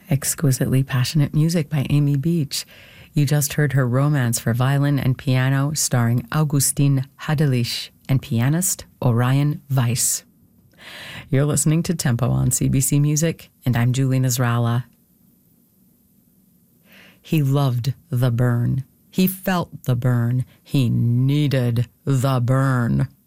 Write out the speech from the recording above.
Exquisitely Passionate Music by Amy Beach. You just heard her Romance for violin and piano starring Augustin Hadelisch and pianist Orion Weiss. You're listening to Tempo on CBC Music, and I'm Julie Nasrallah. He loved the burn. He felt the burn. He needed the burn.